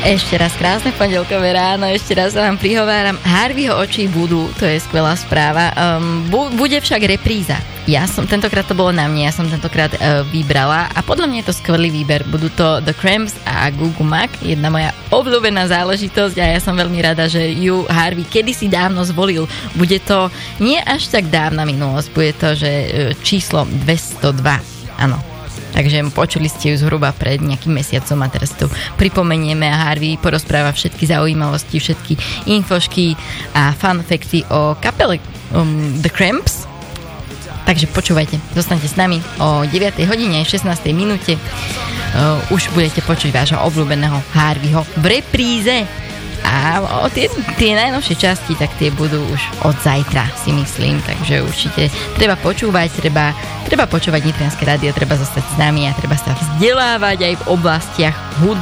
Ešte raz krásne pondelkové ráno, ešte raz sa vám prihováram. Harveyho oči budú, to je skvelá správa. Bude však repríza. Tentokrát to bolo na mne, ja som tentokrát vybrala a podľa mňa je to skvelý výber. Budú to The Cramps a Gugu Mac, jedna moja obľúbená záležitosť a ja som veľmi rada, že ju Harvey kedysi dávno zvolil. Bude to nie až tak dávna minulosť, bude to, že číslo 202, áno. Takže počuli ste ju zhruba pred nejakým mesiacom a teraz tu pripomenieme a Harvey porozpráva všetky zaujímavosti, všetky infošky a fun facty o kapele The Cramps. Takže počúvajte, zostaňte s nami o 9 hodine 16 minúte. Už budete počuť vášho obľúbeného Harveyho v repríze. A tie najnovšie časti, tak tie budú už od zajtra, si myslím. Takže určite treba počúvať, treba počúvať Nitrianske rádio, treba zostať s nami a treba sa vzdelávať aj v oblastiach hudby.